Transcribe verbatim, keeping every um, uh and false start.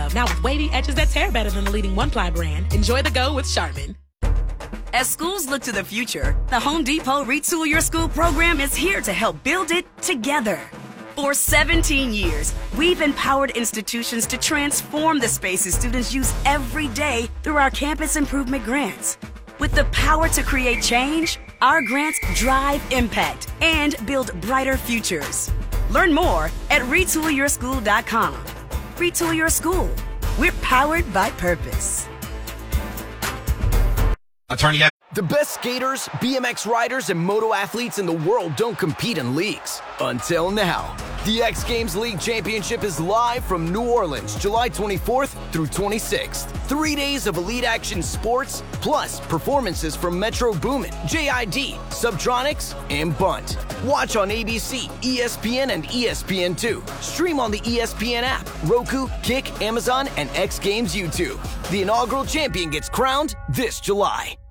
love. Now with wavy edges that tear better than the leading one-ply brand. Enjoy the go with Charmin. As schools look to the future, the Home Depot Retool Your School program is here to help build it together. For seventeen years, we've empowered institutions to transform the spaces students use every day through our campus improvement grants. With the power to create change, our grants drive impact and build brighter futures. Learn more at retool your school dot com. Retool Your School. We're powered by purpose. Attorney. The best skaters, B M X riders, and moto athletes in the world don't compete in leagues. Until now. The X Games League Championship is live from New Orleans, July twenty-fourth through twenty-sixth. Three days of elite action sports, plus performances from Metro Boomin, J I D, Subtronics, and Bunt. Watch on A B C, E S P N, and E S P N two. Stream on the E S P N app, Roku, Kick, Amazon, and X Games YouTube. The inaugural champion gets crowned this July.